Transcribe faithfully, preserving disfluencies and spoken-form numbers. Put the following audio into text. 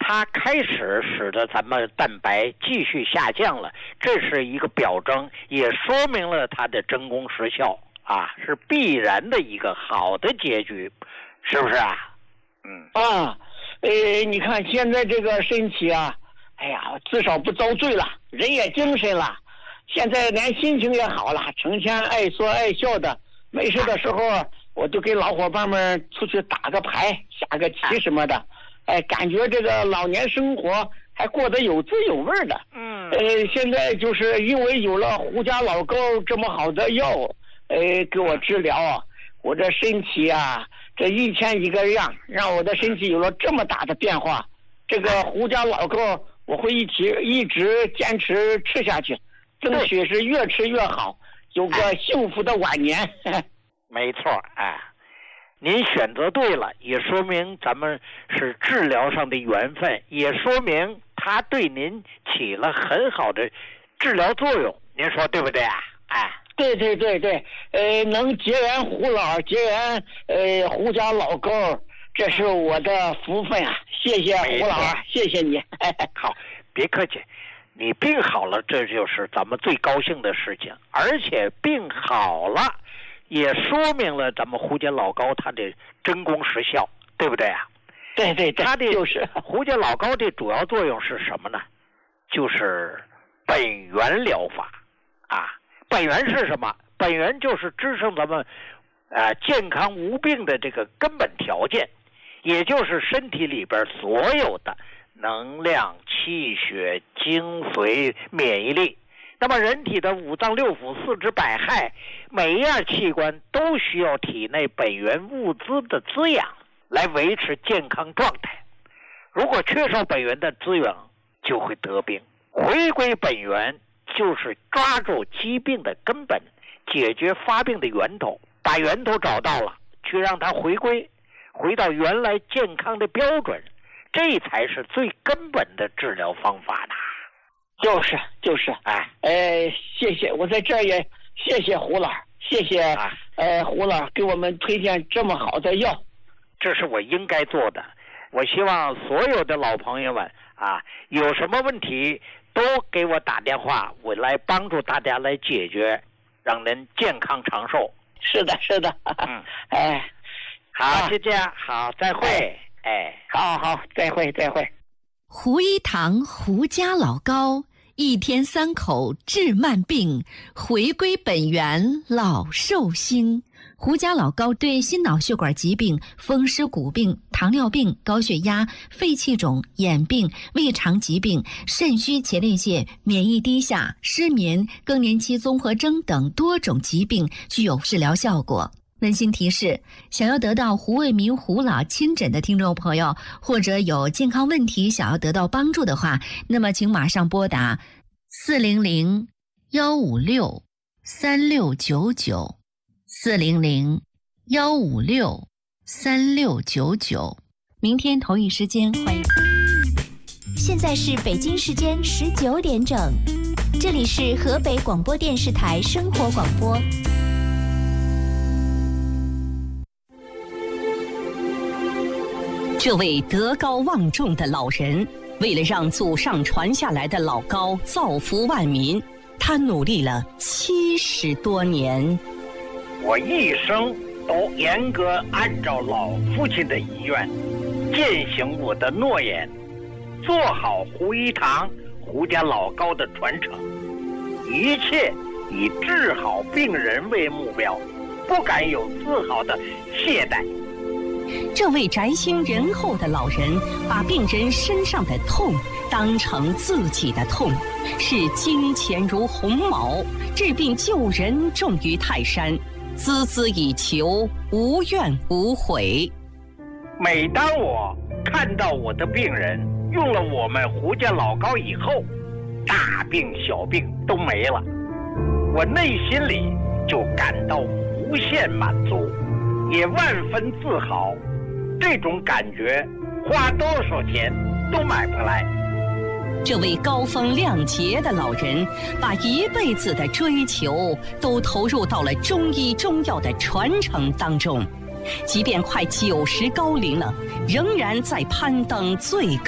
它开始使得咱们蛋白继续下降了，这是一个表征，也说明了它的真功实效啊，是必然的一个好的结局，是不是啊？嗯啊，呃，你看现在这个身体啊，哎呀，至少不遭罪了，人也精神了，现在连心情也好了，成天爱说爱笑的，没事的时候我就跟老伙伴们出去打个牌，下个棋什么的。哎，感觉这个老年生活还过得有滋有味的。 嗯， 呃，现在就是因为有了胡家老高这么好的药，呃，给我治疗啊，我这身体啊，这一天一个样，让我的身体有了这么大的变化。这个胡家老高，我会一起一直坚持吃下去，争取是越吃越好，有个幸福的晚年。 没错，哎。您选择对了，也说明咱们是治疗上的缘分，也说明它对您起了很好的治疗作用，您说对不对啊？哎， 对对对对，呃，能结缘胡老，结缘呃胡家老高，这是我的福分啊！谢谢胡老，谢谢你。 好，别客气，你病好了，这就是咱们最高兴的事情，而且病好了。也说明了咱们胡家老高它的真功实效，对不对啊？ 对对对， 它的就是胡家老高的主要作用是什么呢？就是本源疗法啊。本源是什么？本源就是支撑咱们呃健康无病的这个根本条件，也就是身体里边所有的能量、气血、精髓、免疫力。那么人体的五脏六腑、四肢百骸，每一样器官都需要体内本源物资的滋养来维持健康状态。如果缺少本源的滋养，就会得病。回归本源就是抓住疾病的根本，解决发病的源头，把源头找到了，去让它回归，回到原来健康的标准，这才是最根本的治疗方法呢。 就是就是， 哎， 呃，谢谢，我在这儿也谢谢胡老，谢谢，啊、呃，胡老给我们推荐这么好的药， 这是我应该做的。我希望所有的老朋友们啊，有什么问题都给我打电话，我来帮助大家来解决，让人健康长寿。 是的，是的，嗯，哎， 好，就这样，好，再会，哎， 好好，再会，再会。 胡一堂胡家老高，一天三口治慢病，回归本源老寿星。胡家老高对心脑血管疾病、风湿骨病、糖尿病、高血压、肺气肿、眼病、胃肠疾病、肾虚前列腺、免疫低下、失眠、更年期综合征等多种疾病具有治疗效果。温馨提示：想要得到胡卫民胡老亲诊的听众朋友，或者有健康问题想要得到帮助的话，那么请马上拨打四零零幺五六三六九九四零零幺五六三六九九。明天同一时间欢迎。 现在是北京时间十九点整，这里是河北广播电视台生活广播。 这位德高望重的老人，为了让祖上传下来的老高造福万民，他努力了七十多年。 我一生都严格按照老父亲的遗愿，践行我的诺言，做好胡一堂胡家老高的传承，一切以治好病人为目标，不敢有丝毫的懈怠。 这位宅心仁厚的老人，把病人身上的痛当成自己的痛，视金钱如鸿毛，治病救人重于泰山，孜孜以求，无怨无悔。 每当我看到我的病人用了我们胡家老高以后，大病小病都没了，我内心里就感到无限满足，也万分自豪。这种感觉花多少钱都买不来。 这位高风亮节的老人，把一辈子的追求都投入到了中医中药的传承当中，即便快九十高龄了，仍然在攀登最高